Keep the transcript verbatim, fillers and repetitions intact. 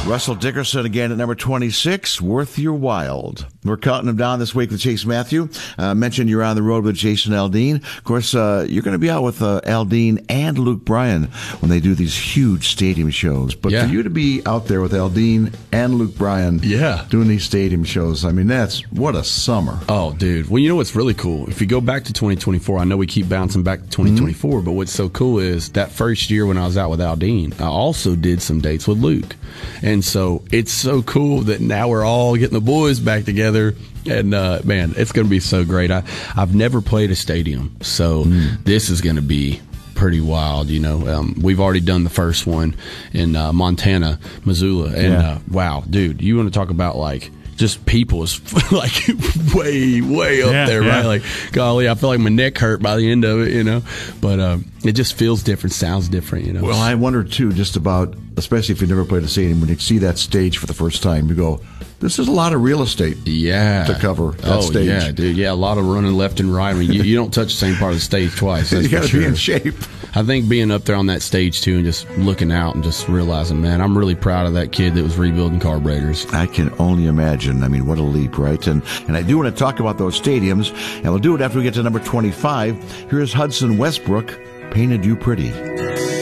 Russell Dickerson again at number twenty-six, Worth Your Wild. We're counting him down this week with Chase Matthew. Uh, mentioned you're on the road with Jason Aldean. Of course, uh, you're going to be out with uh, Aldean and Luke Bryan when they do these huge stadium shows. But yeah. for you to be out there with Aldean and Luke Bryan yeah. doing these stadium shows, I mean, that's what a summer. Oh, dude. Well, you know what's really cool? If you go back to twenty twenty-four, I know we keep bouncing back to twenty twenty-four, mm-hmm. but what's so cool is that first year when I was out with Aldean, I also did some dates with Luke. And so it's so cool that now we're all getting the boys back together. And, uh, man, it's going to be so great. I, I've never played a stadium, so mm. this is going to be pretty wild. You know, um, we've already done the first one in uh, Montana, Missoula. And, yeah. uh, wow, dude, you want to talk about, like, just people is like way, way up yeah, there, yeah. right? Like, golly, I feel like my neck hurt by the end of it, you know. But um, it just feels different, sounds different, you know. Well, I wonder, too, just about, especially if you've never played a stadium, when you see that stage for the first time, you go, this is a lot of real estate yeah. to cover that oh, stage. yeah, dude. Yeah, a lot of running left and right. I mean, you, you don't touch the same part of the stage twice. That's you got to sure. be in shape. I think being up there on that stage, too, and just looking out and just realizing, man, I'm really proud of that kid that was rebuilding carburetors. I can only imagine. I mean, what a leap, right? And and I do want to talk about those stadiums, and we'll do it after we get to number twenty-five. Here's Hudson Westbrook, Painted You Pretty.